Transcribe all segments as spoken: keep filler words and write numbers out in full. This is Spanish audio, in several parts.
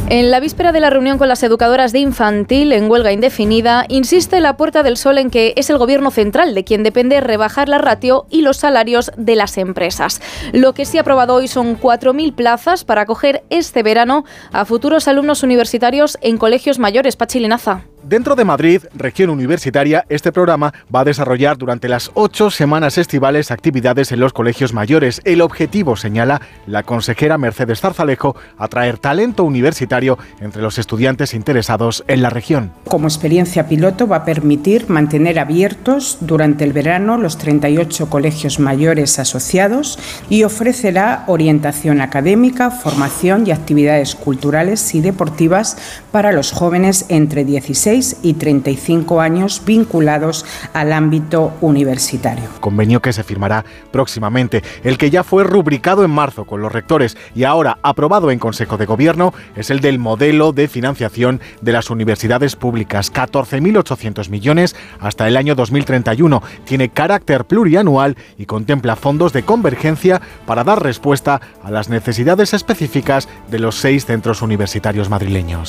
En la víspera de la reunión con las educadoras de infantil en huelga indefinida, insiste la Puerta del Sol en que es el Gobierno central de quien depende rebajar la ratio y los salarios de las empresas. Lo que sí ha aprobado hoy son cuatro mil plazas para acoger este verano a futuros alumnos universitarios en colegios mayores. Pachi Linaza. Dentro de Madrid, región universitaria, este programa va a desarrollar durante las ocho semanas estivales actividades en los colegios mayores. El objetivo, señala la consejera Mercedes Zarzalejo, atraer talento universitario entre los estudiantes interesados en la región. Como experiencia piloto va a permitir mantener abiertos durante el verano los treinta y ocho colegios mayores asociados y ofrecerá orientación académica, formación y actividades culturales y deportivas para los jóvenes entre dieciséis y treinta y cinco años vinculados al ámbito universitario. Convenio que se firmará próximamente. El que ya fue rubricado en marzo con los rectores y ahora aprobado en Consejo de Gobierno es el del modelo de financiación de las universidades públicas. catorce mil ochocientos millones hasta el año dos mil treinta y uno. Tiene carácter plurianual y contempla fondos de convergencia para dar respuesta a las necesidades específicas de los seis centros universitarios madrileños.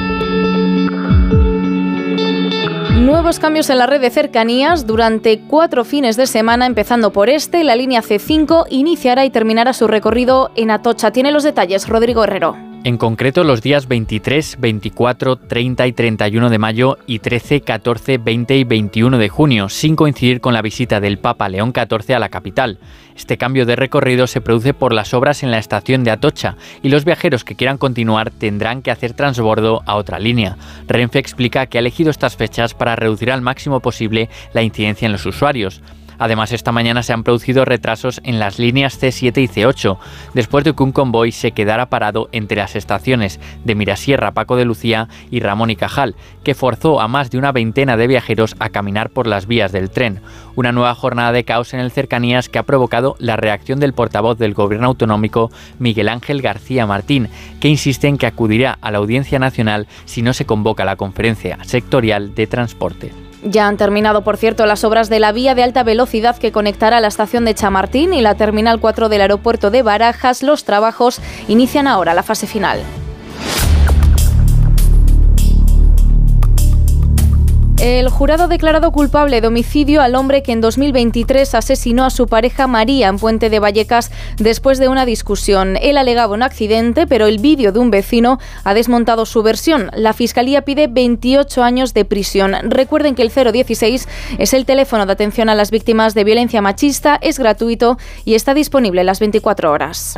Nuevos cambios en la red de cercanías durante cuatro fines de semana, empezando por este. La línea C cinco iniciará y terminará su recorrido en Atocha. Tiene los detalles Rodrigo Herrero. En concreto, los días veintitrés, veinticuatro, treinta y treinta y uno de mayo y trece, catorce, veinte y veintiuno de junio, sin coincidir con la visita del Papa León catorce a la capital. Este cambio de recorrido se produce por las obras en la estación de Atocha y los viajeros que quieran continuar tendrán que hacer transbordo a otra línea. Renfe explica que ha elegido estas fechas para reducir al máximo posible la incidencia en los usuarios. Además, esta mañana se han producido retrasos en las líneas C siete y C ocho, después de que un convoy se quedara parado entre las estaciones de Mirasierra, Paco de Lucía y Ramón y Cajal, que forzó a más de una veintena de viajeros a caminar por las vías del tren. Una nueva jornada de caos en el Cercanías que ha provocado la reacción del portavoz del Gobierno autonómico, Miguel Ángel García Martín, que insiste en que acudirá a la Audiencia Nacional si no se convoca la Conferencia Sectorial de Transporte. Ya han terminado, por cierto, las obras de la vía de alta velocidad que conectará la estación de Chamartín y la terminal cuatro del aeropuerto de Barajas. Los trabajos inician ahora la fase final. El jurado ha declarado culpable de homicidio al hombre que en dos mil veintitrés asesinó a su pareja María en Puente de Vallecas después de una discusión. Él alegaba un accidente, pero el vídeo de un vecino ha desmontado su versión. La Fiscalía pide veintiocho años de prisión. Recuerden que el cero dieciséis es el teléfono de atención a las víctimas de violencia machista, es gratuito y está disponible las veinticuatro horas.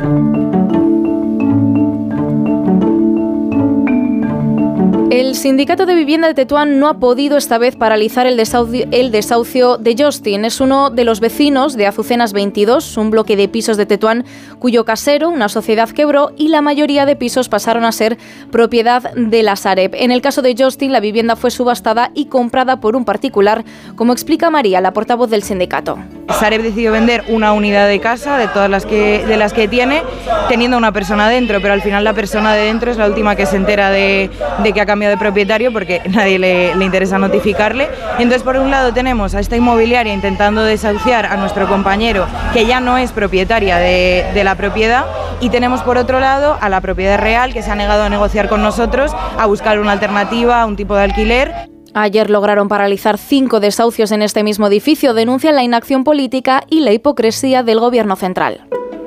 El sindicato de vivienda de Tetuán no ha podido esta vez paralizar el desahucio, el desahucio de Justin. Es uno de los vecinos de Azucenas veintidós, un bloque de pisos de Tetuán cuyo casero, una sociedad, quebró y la mayoría de pisos pasaron a ser propiedad de la Sareb. En el caso de Justin, la vivienda fue subastada y comprada por un particular, como explica María, la portavoz del sindicato. Sareb decidió vender una unidad de casa de todas las que, de las que tiene, teniendo una persona dentro, pero al final la persona de dentro es la última que se entera de, de que ha cambiado de propietario porque nadie le, le interesa notificarle. Entonces, por un lado tenemos a esta inmobiliaria intentando desahuciar a nuestro compañero que ya no es propietaria de, de la propiedad, y tenemos por otro lado a la propiedad real que se ha negado a negociar con nosotros, a buscar una alternativa, un tipo de alquiler. Ayer lograron paralizar cinco desahucios en este mismo edificio. Denuncian la inacción política y la hipocresía del Gobierno central.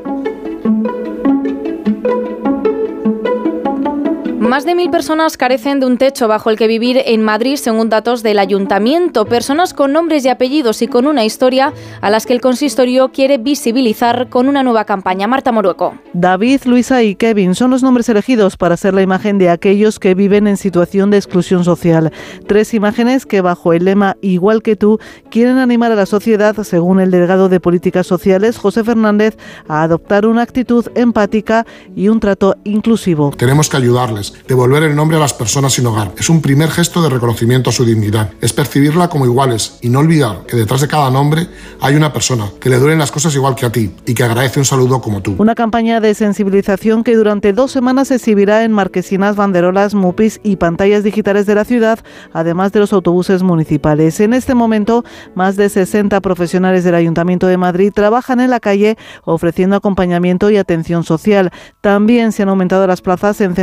Más de mil personas carecen de un techo bajo el que vivir en Madrid, según datos del Ayuntamiento. Personas con nombres y apellidos y con una historia a las que el consistorio quiere visibilizar con una nueva campaña. Marta Morueco. David, Luisa y Kevin son los nombres elegidos para ser la imagen de aquellos que viven en situación de exclusión social. Tres imágenes que, bajo el lema Igual que tú, quieren animar a la sociedad, según el delegado de Políticas Sociales, José Fernández, a adoptar una actitud empática y un trato inclusivo. Tenemos que ayudarles. Devolver el nombre a las personas sin hogar es un primer gesto de reconocimiento a su dignidad. Es percibirla como iguales y no olvidar que detrás de cada nombre hay una persona que le duelen las cosas igual que a ti y que agradece un saludo como tú. Una campaña de sensibilización que durante dos semanas se exhibirá en marquesinas, banderolas, mupis y pantallas digitales de la ciudad, además de los autobuses municipales. En este momento, más de sesenta profesionales del Ayuntamiento de Madrid trabajan en la calle ofreciendo acompañamiento y atención social. También se han aumentado las plazas en